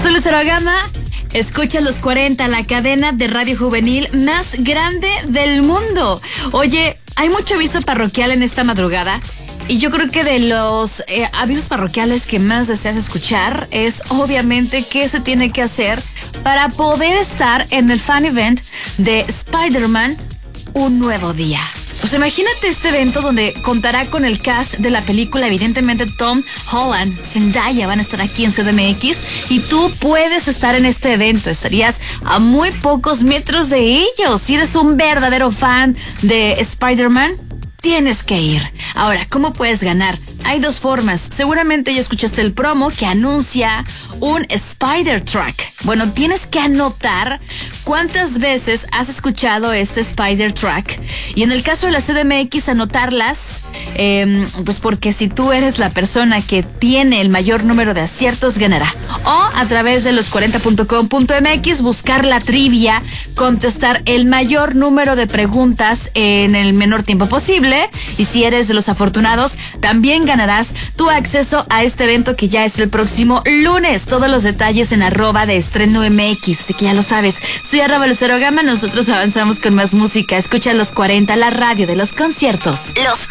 Soy Lucero Gama. Escuchas Los 40, la cadena de radio juvenil más grande del mundo. Oye, hay mucho aviso parroquial en esta madrugada. Y yo creo que de los avisos parroquiales que más deseas escuchar es obviamente qué se tiene que hacer para poder estar en el fan event de Spider-Man Un Nuevo Día. Pues imagínate este evento donde contará con el cast de la película, evidentemente Tom Holland, Zendaya van a estar aquí en CDMX y tú puedes estar en este evento, estarías a muy pocos metros de ellos. Si eres un verdadero fan de Spider-Man, tienes que ir. Ahora, ¿cómo puedes ganar? Hay dos formas. Seguramente ya escuchaste el promo que anuncia un Spider-Truck. Bueno, tienes que anotar cuántas veces has escuchado este Spider-Truck. Y en el caso de la CDMX, anotarlas, pues porque si tú eres la persona que tiene el mayor número de aciertos, ganará. O a través de los40.com.mx, buscar la trivia, contestar el mayor número de preguntas en el menor tiempo posible. Y si eres de los afortunados, también ganarás tu acceso a este evento que ya es el próximo lunes. Todos los detalles en @de_estreno_mx, así que ya lo sabes. Soy @Lucero Gama, nosotros avanzamos con más música. Escucha Los 40, la radio de los conciertos. Los